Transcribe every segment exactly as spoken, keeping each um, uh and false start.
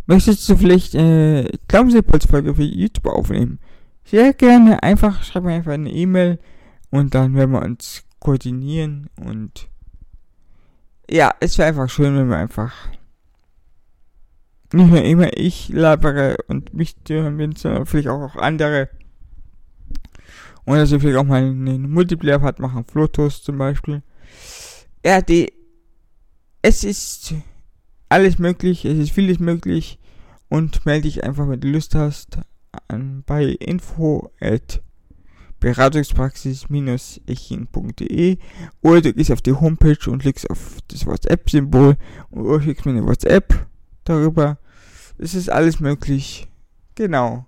Möchtest du vielleicht äh, Glaubensimpulsfolge für YouTube aufnehmen? Sehr gerne. Einfach, schreib mir einfach eine E-Mail und dann werden wir uns koordinieren. Und ja, es wäre einfach schön, wenn wir einfach nicht nur immer ich labere und mich hören bin, sondern vielleicht auch, auch andere. Und dass wir vielleicht auch mal einen Multiplayer-Part machen, Flotos zum Beispiel. Ja, die, es ist alles möglich, es ist vieles möglich und melde dich einfach, wenn du Lust hast, an, bei info at beratungspraxis eching punkt de oder du gehst auf die Homepage und klickst auf das WhatsApp-Symbol oder schickst mir eine WhatsApp darüber. Es ist alles möglich. Genau.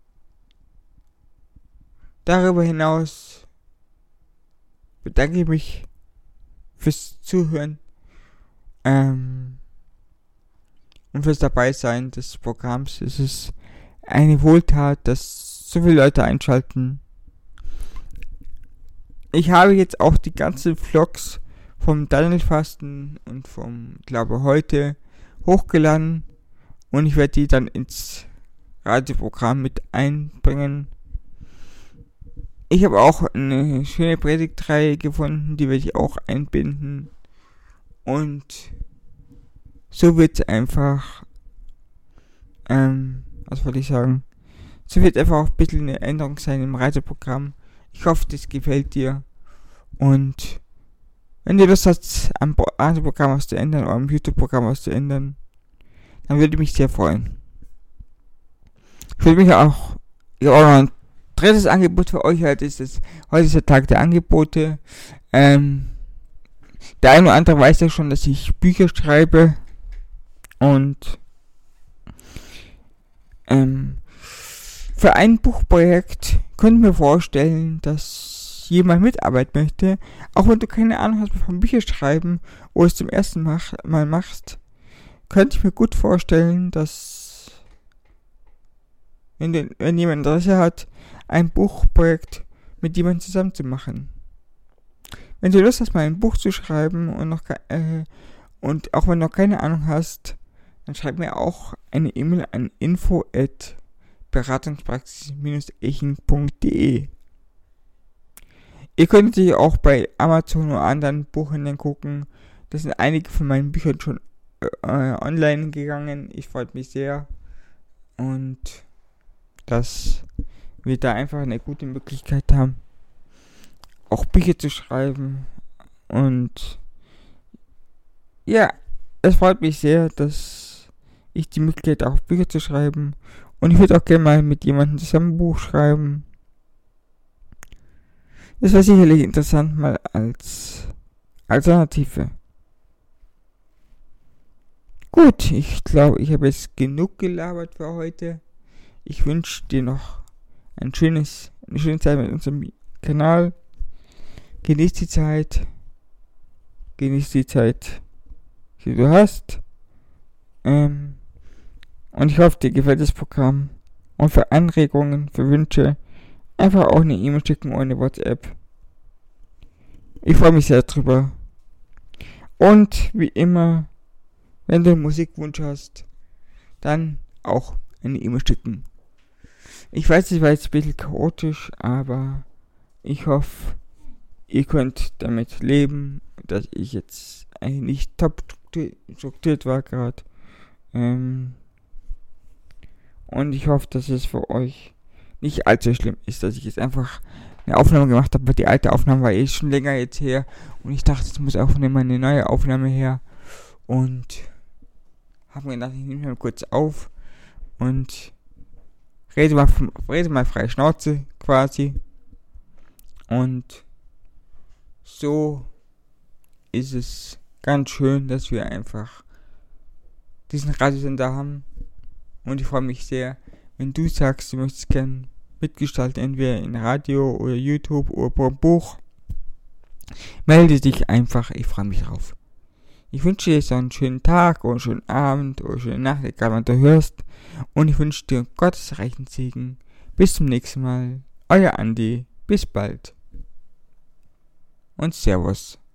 Darüber hinaus bedanke ich mich fürs Zuhören ähm, und fürs Dabeisein des Programms. Es ist eine Wohltat, dass so viele Leute einschalten. Ich habe jetzt auch die ganzen Vlogs vom Daniel-Fasten und vom Glaube heute hochgeladen und ich werde die dann ins Radioprogramm mit einbringen. Ich habe auch eine schöne Predigtreihe gefunden, die werde ich auch einbinden. Und so wird es einfach, ähm, was wollte ich sagen? So wird einfach auch ein bisschen eine Änderung sein im Radioprogramm. Ich hoffe, das gefällt dir. Und wenn du Lust hast, am Radioprogramm was zu ändern oder am YouTube-Programm was zu ändern, dann würde ich mich sehr freuen. Ich würde mich auch, ja, auch noch ein drittes Angebot für euch halt ist es, heute ist der Tag der Angebote. Ähm, der eine oder andere weiß ja schon, dass ich Bücher schreibe und ähm, für ein Buchprojekt könnte ich mir vorstellen, dass jemand mitarbeiten möchte, auch wenn du keine Ahnung hast vom Bücherschreiben oder es zum ersten Mal machst, könnte ich mir gut vorstellen, dass wenn, du, wenn jemand Interesse hat, ein Buchprojekt mit jemandem zusammen zu machen. Wenn du Lust hast, mal ein Buch zu schreiben und noch äh, und auch wenn du noch keine Ahnung hast, dann schreib mir auch eine E-Mail an info at beratungspraxis eching punkt de. Ihr könnt natürlich auch bei Amazon oder anderen Buchhändlern gucken. Da sind einige von meinen Büchern schon äh, online gegangen. Ich freue mich sehr. Und dass wir da einfach eine gute Möglichkeit haben, auch Bücher zu schreiben. Und ja, es freut mich sehr, dass ich die Möglichkeit habe, auch Bücher zu schreiben. Und ich würde auch gerne mal mit jemandem zusammen ein Buch schreiben. Das wäre sicherlich interessant mal als Alternative. Gut, ich glaube, ich habe jetzt genug gelabert für heute. Ich wünsche dir noch ein schönes, eine schöne Zeit mit unserem Kanal. Genieß die Zeit. Genieß die Zeit, die du hast. Ähm, und ich hoffe, dir gefällt das Programm. Und für Anregungen, für Wünsche, einfach auch eine E-Mail schicken oder eine WhatsApp. Ich freue mich sehr drüber. Und wie immer, wenn du einen Musikwunsch hast, dann auch eine E-Mail schicken. Ich weiß, es war jetzt ein bisschen chaotisch, aber ich hoffe, ihr könnt damit leben, dass ich jetzt eigentlich nicht top strukturiert war gerade. Ähm, und ich hoffe, dass es für euch nicht allzu schlimm ist, dass ich jetzt einfach eine Aufnahme gemacht habe, weil die alte Aufnahme war eh schon länger jetzt her und ich dachte, es muss auch mal eine neue Aufnahme her und habe mir gedacht, ich nehme mal kurz auf und rede mal, rede mal frei Schnauze quasi und so ist es ganz schön, dass wir einfach diesen Radiosender haben und ich freue mich sehr, wenn du sagst, du möchtest gerne mitgestalten, entweder in Radio oder YouTube oder per Buch, melde dich einfach, ich freue mich drauf. Ich wünsche dir so einen schönen Tag oder einen schönen Abend oder eine schöne Nacht, egal wann du hörst. Und ich wünsche dir Gottes reichen Segen. Bis zum nächsten Mal. Euer Andi. Bis bald. Und Servus.